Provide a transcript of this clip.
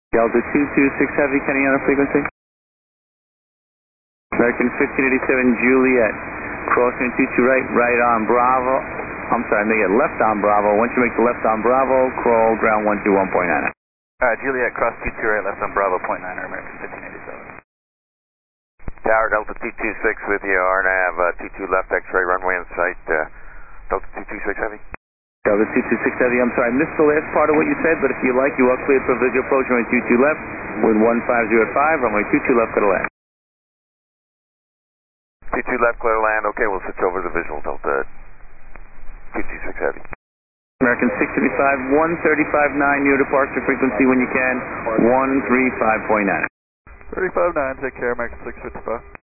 Delta 226 Heavy, Kenny on a frequency. American 1587 Juliet, crossing 22 right, right on Bravo. I'm sorry, make it left on Bravo. Once you make the left on Bravo, crawl ground 121.9. Juliet, cross 22 right, left on Bravo, .9, American 1587. Tower, Delta 226 with you, RNAV, 22 left, X-ray, runway in sight, Delta 226 Heavy. Delta 226 Heavy, I'm sorry, I missed the last part of what you said, but if you like, you are cleared for visual approach, runway 22 left, with 1505, runway 22 left, go to land. 22 left, clear to land, okay, we'll switch over to the visual, Delta 226 Heavy. American 635, 135.9, near departure frequency when you can, 135.9. 35.9, take care, American 655.